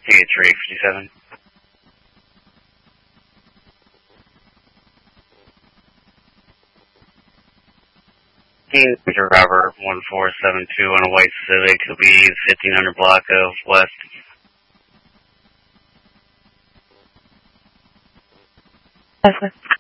Ticket 357. Mr. Robert 1472 on a white Civic. It'll be 1500 block of West. That's